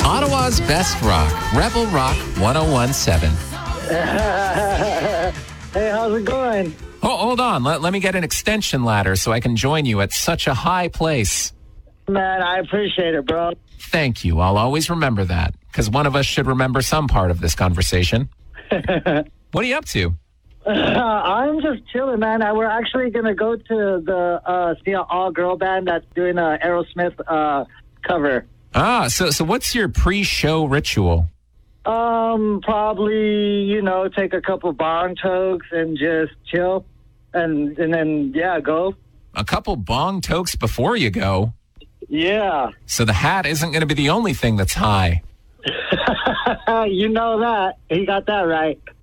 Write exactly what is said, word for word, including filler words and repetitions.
Ottawa's best rock, Rebel Rock ten seventeen. Hey, how's it going? Oh, hold on. Let, let me get an extension ladder so I can join you at such a high place. Man, I appreciate it, bro. Thank you. I'll always remember that, because one of us should remember some part of this conversation. What are you up to? Uh, I'm just chilling, man. I, we're actually going to go to the uh, see an all-girl band that's doing a Aerosmith uh, cover. Ah, so so what's your pre-show ritual? Um, probably, you know, take a couple bong tokes and just chill. And, and then, yeah, go. A couple bong tokes before you go? Yeah. So the hat isn't going to be the only thing that's high. You know that. He got that right.